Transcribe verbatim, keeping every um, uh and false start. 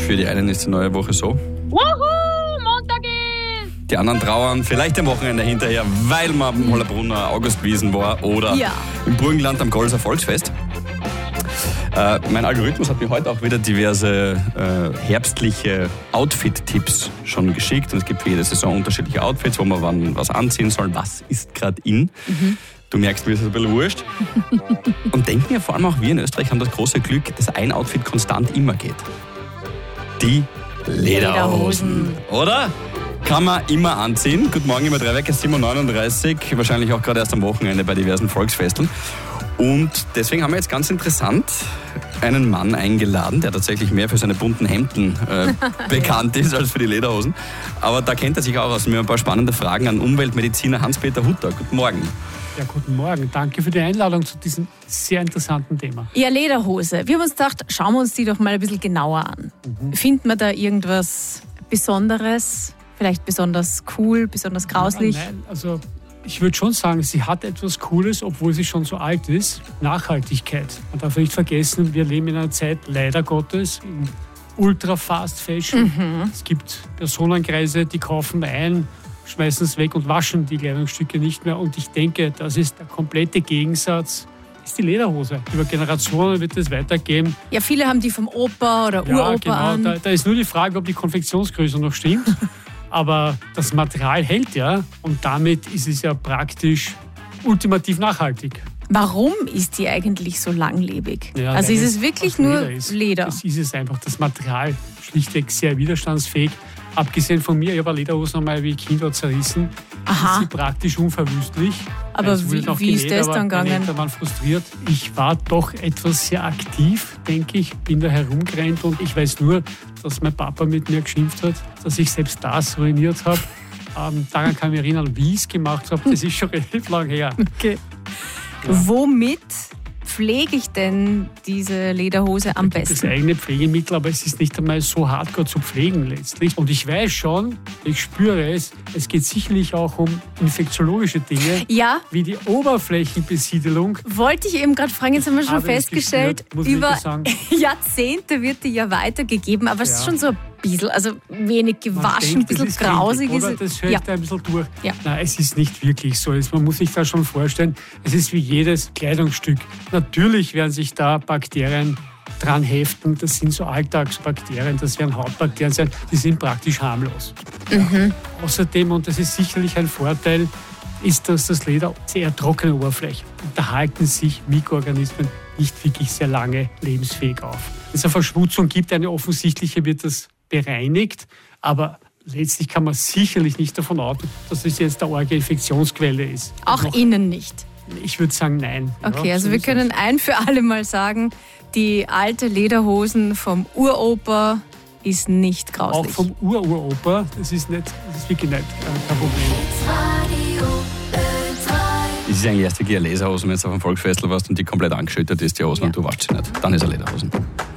Für die einen ist die neue Woche so. Wuhu, Montag ist! Die anderen trauern vielleicht am Wochenende hinterher, weil man am Hollabrunner Augustwiesen war oder Ja. im Burgenland am Golser Volksfest. Äh, mein Algorithmus hat mir heute auch wieder diverse äh, herbstliche Outfit-Tipps schon geschickt. Und es gibt für jede Saison unterschiedliche Outfits, wo man wann was anziehen soll. Was ist gerade in? Mhm. Du merkst, mir ist das ein bisschen wurscht. Und denken wir vor allem auch wir in Österreich haben das große Glück, dass ein Outfit konstant immer geht. Die Lederhosen. Oder? Kann man immer anziehen. Guten Morgen, immer drei Wecker, sieben Uhr neununddreißig. Wahrscheinlich auch gerade erst am Wochenende bei diversen Volksfesten. Und deswegen haben wir jetzt ganz interessant einen Mann eingeladen, der tatsächlich mehr für seine bunten Hemden äh, bekannt ist als für die Lederhosen. Aber da kennt er sich auch aus. Wir haben ein paar spannende Fragen an Umweltmediziner Hans-Peter Hutter. Guten Morgen. Ja, guten Morgen. Danke für die Einladung zu diesem sehr interessanten Thema. Ja, Lederhose. Wir haben uns gedacht, schauen wir uns die doch mal ein bisschen genauer an. Mhm. Finden wir da irgendwas Besonderes? Vielleicht besonders cool, besonders grauslich? Ja, nein, also ich würde schon sagen, sie hat etwas Cooles, obwohl sie schon so alt ist. Nachhaltigkeit. Man darf nicht vergessen, wir leben in einer Zeit, leider Gottes, in Ultra-Fast Fashion. Mhm. Es gibt Personenkreise, die kaufen ein, schmeißen es weg und waschen die Kleidungsstücke nicht mehr. Und ich denke, das ist der komplette Gegensatz, ist die Lederhose. Über Generationen wird es weitergehen. Ja, viele haben die vom Opa oder ja, Uropa genau. an. Da, da ist nur die Frage, ob die Konfektionsgröße noch stimmt. Aber das Material hält ja und damit ist es ja praktisch ultimativ nachhaltig. Warum ist die eigentlich so langlebig? Ja, also ist es wirklich nur Leder ist. Leder? Das ist es einfach. Das Material schlichtweg sehr widerstandsfähig. Abgesehen von mir, ich habe Lederhosen einmal wie Kind zerrissen. Aha. Ist sie praktisch unverwüstlich. Aber es wie, wurde auch wie ist genäht, das aber dann meine gegangen? Eltern waren frustriert. Ich war doch etwas sehr aktiv, denke ich. Bin da herumgerannt und ich weiß nur, dass mein Papa mit mir geschimpft hat, dass ich selbst das ruiniert habe. Ähm, daran kann ich mich erinnern, wie ich es gemacht habe. Das ist schon relativ lang her. Okay. Ja. Womit pflege ich denn diese Lederhose am da gibt besten? es eigene Pflegemittel, aber es ist nicht einmal so hardcore zu pflegen letztlich. Und ich weiß schon, ich spüre es, es geht sicherlich auch um infektiologische Dinge, Ja, wie die Oberflächenbesiedelung. wollte ich eben gerade fragen, jetzt haben wir schon Habe ich festgestellt, gespürt, muss ich über wirklich sagen. Jahrzehnte wird die ja weitergegeben, aber es Ja. ist schon so ein bisschen, also wenig Man gewaschen, ein denkt, bisschen das ist grausig. kindisch, oder? ist Das höre ja. ich da ein bisschen durch. Ja. Nein, es ist nicht wirklich so. Man muss sich da schon vorstellen, es ist wie jedes Kleidungsstück. Natürlich werden sich da Bakterien dran heften. Das sind so Alltagsbakterien, das werden Hautbakterien sein. Die sind praktisch harmlos. Mhm. Außerdem, und das ist sicherlich ein Vorteil, ist, dass das Leder sehr trockene Oberfläche. Und da halten sich Mikroorganismen nicht wirklich sehr lange lebensfähig auf. Wenn es eine Verschmutzung gibt, eine offensichtliche, wird das bereinigt, aber letztlich kann man sicherlich nicht davon ausgehen, dass es jetzt eine arge Infektionsquelle ist. Auch Noch, innen nicht. ich würde sagen, nein. Okay, Ja, also so wir ist können es. ein für alle Mal sagen, die alte Lederhosen vom Uropa ist nicht Auch grauslich. vom Ururopa, das ist, nicht, das ist wirklich nicht äh, kein Problem. Es ist eigentlich erst wirklich eine Lederhose, wenn du auf einem Volksfestival warst und die komplett angeschüttet ist, die Hosen, Ja. und du waschst sie nicht. Dann ist eine Lederhosen.